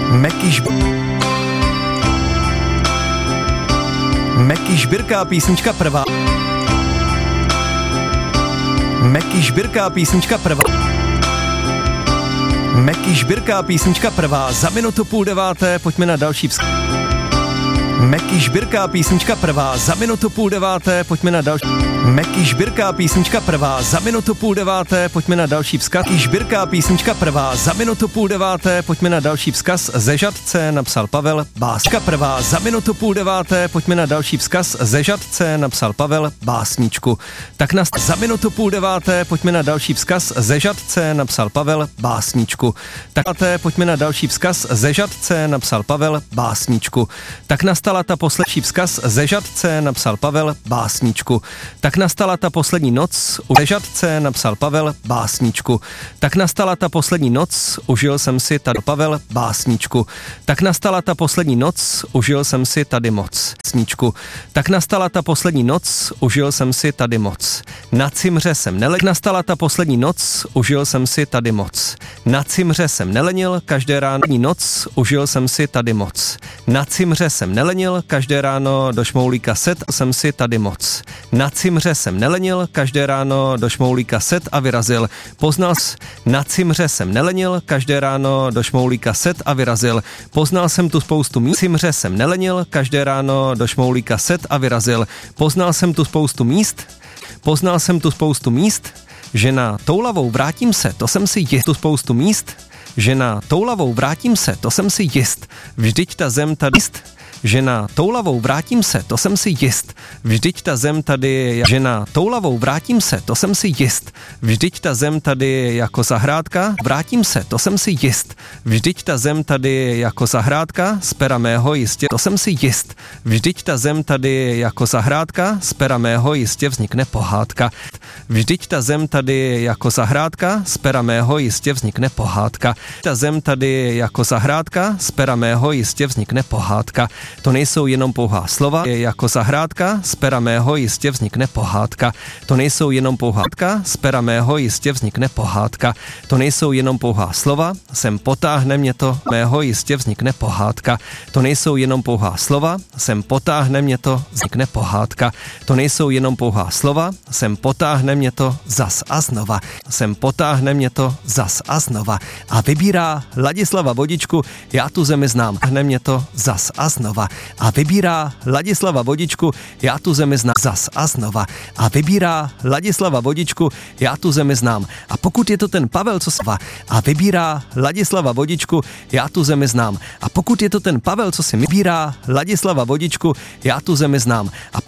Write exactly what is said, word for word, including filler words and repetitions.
Meky Žb... Meky Žbirká písnička prvá. Meky Žbirká písnička prvá. Meky Žbirká písnička prvá. Za minutu půl deváté, pojďme na další vzkaz. Meky Žbirká písnička prvá. Za minutu půl deváté, pojďme na další. Meky Žbirká písnička prvá. Za minutu půl deváté, pojďme na další vzkaz. Meky Žbirká písnička prvá. Za minutu půl deváté, pojďme na další vzkaz. Ze Žatce napsal Pavel básnička prvá. Za minutu půl deváté, pojďme na další vzkaz. Ze Žatce napsal Pavel básničku. Tak na za minutu půl deváté, pojďme na další vzkaz. Ze Žatce napsal Pavel básničku. Tak pojďme na další vzkaz. Ze Žatce napsal Pavel básničku. Tak nastala ta poslední vzkaz. Ze Žatce napsal Pavel básničku. Tak nastala ta poslední noc, u Žatce napsal Pavel básničku. Tak nastala ta poslední noc, užil jsem si tady Pavel básničku. Tak nastala ta poslední noc, užil jsem si tady moc. Básničku. Tak nastala ta poslední noc, užil jsem si tady moc. Na cimře jsem nelenil. Nastala ta poslední noc, užil jsem si tady moc. Na cimře jsem nelenil, každé ráno noc, užil jsem si tady moc. Na cimře jsem nelenil, každé ráno do šmoulíka set jsem si tady moc. Na cimře jsem nelenil, každé ráno do šmoulíka set a vyrazil. Poznal s... Na cimře jsem nelenil, každé ráno do šmoulíka set a vyrazil. Poznal jsem tu spoustu míst. Cimře jsem nelenil, každé ráno do šmoulíka set a vyrazil. Poznal jsem tu spoustu míst. Poznal jsem tu spoustu míst, že na toulavou vrátím se, to jsem si jist. Tu spoustu míst, že na toulavou vrátím se, to jsem si jist. Vždyť ta zem tady jist. Že na toulavou vrátím se, to jsem si jist. Vždyť ta zem tady je, že na toulavou vrátím se, to jsem si jist. Vždyť ta zem tady je jako zahrádka, vrátím se, to jsem si jist. Vždyť ta zem tady je jako zahrádka, z pera mého jistě, to jsem si jist. Vždyť ta zem tady je jako zahrádka, z pera mého jistě vznikne pohádka. Vždyť ta zem tady je jako zahrádka, z pera mého jistě vznikne pohádka. Ta zem tady je jako zahrádka, z pera mého jistě vznikne pohádka. To nejsou jenom pouhá slova, je jako zahrádka, z pera mého jistě vznikne pohádka. To nejsou jenom pohádka, z pera mého jistě vznikne pohádka. To nejsou jenom pouhá slova, sem potáhne mě to, mého jistě vznikne pohádka. To nejsou jenom pouhá slova, sem potáhne mě to, vznikne pohádka. To nejsou jenom pouhá slova, sem potáhne mě to zas a znova. Sem potáhne mě to zas a znova. A vybírá Ladislava Vodičku, já tu zemi znám. Hne mě to zas a znova. A vybírá Ladislava Vodičku, já tu zemi znám zas a znova. A vybírá Ladislava Vodičku, já tu zemi znám. A pokud je to ten Pavel, co sva, a vybírá Ladislava Vodičku, já tu zemi znám. A pokud je to ten Pavel, co si vybírá Ladislava Vodičku, já tu zemi znám. A